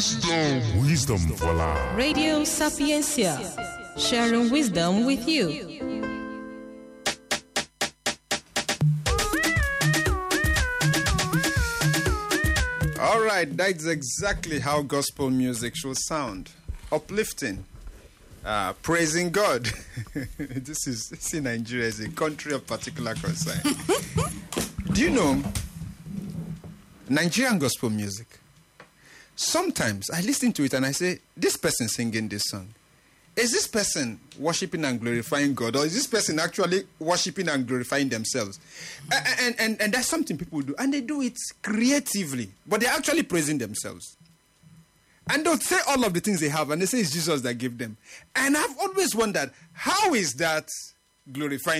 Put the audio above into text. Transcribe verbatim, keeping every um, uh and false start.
Wisdom. Wisdom for life. Radio Sapiencia, sharing wisdom with you. All right, that's exactly how gospel music should sound. Uplifting, uh, praising God. This is see Nigeria is a country of particular concern. Do you know Nigerian gospel music? Sometimes I listen to it and I say, this person singing this song, is this person worshiping and glorifying God, or is this person actually worshiping and glorifying themselves? And, and, and, and that's something people do. And they do it creatively, but they're actually praising themselves. And they'll say all of the things they have, and they say it's Jesus that gave them. And I've always wondered, how is that glorifying